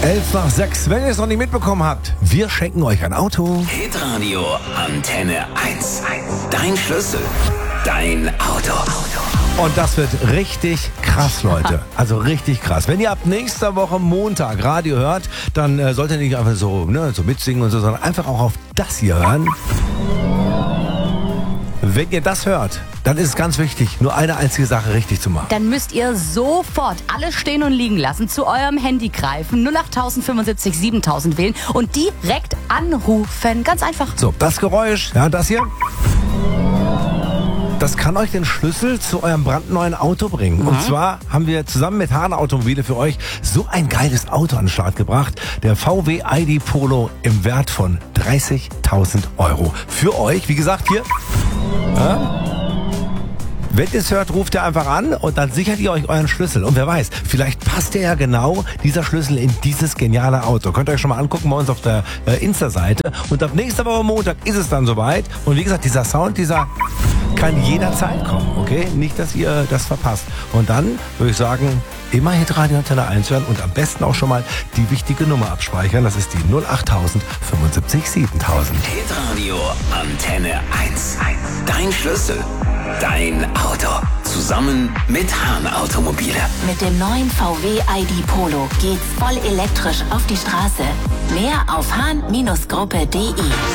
11:06. Wenn ihr es noch nicht mitbekommen habt, wir schenken euch ein Auto. Hitradio Antenne 1. Dein Schlüssel. Dein Auto. Und das wird richtig krass, Leute. Also richtig krass. Wenn ihr ab nächster Woche Montag Radio hört, dann solltet ihr nicht einfach so mitsingen und so, sondern einfach auch auf das hier hören. Wenn ihr das hört, dann ist es ganz wichtig, nur eine einzige Sache richtig zu machen. Dann müsst ihr sofort alles stehen und liegen lassen, zu eurem Handy greifen, 08075 7000 wählen und direkt anrufen. Ganz einfach. So, das Geräusch, ja, das hier, das kann euch den Schlüssel zu eurem brandneuen Auto bringen. Und zwar haben wir zusammen mit Hahn Automobile für euch so ein geiles Auto an den Start gebracht. Der VW ID Polo im Wert von 30.000 Euro. Für euch, wie gesagt, hier. Ja? Wenn ihr es hört, ruft ihr einfach an und dann sichert ihr euch euren Schlüssel. Und wer weiß, vielleicht passt ja genau dieser Schlüssel in dieses geniale Auto. Könnt ihr euch schon mal angucken bei uns auf der Insta-Seite. Und ab nächster Woche Montag ist es dann soweit. Und wie gesagt, dieser Sound, dieser kann jederzeit kommen, okay? Nicht, dass ihr das verpasst. Und dann würde ich sagen, immer Hitradio Antenne 1 hören und am besten auch schon mal die wichtige Nummer abspeichern. Das ist die 08000 75 7000. Hitradio Antenne 1. Dein Schlüssel. Dein Auto. Zusammen mit Hahn Automobile. Mit dem neuen VW ID Polo geht's voll elektrisch auf die Straße. Mehr auf hahn-gruppe.de.